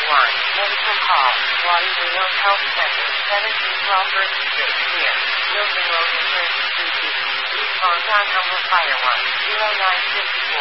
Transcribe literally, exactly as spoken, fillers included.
one. Medical call. Waterville Health Center. seventeen twelve First Street. Here. Milton Road and First Street. Respond on number fire one. zero nine six four.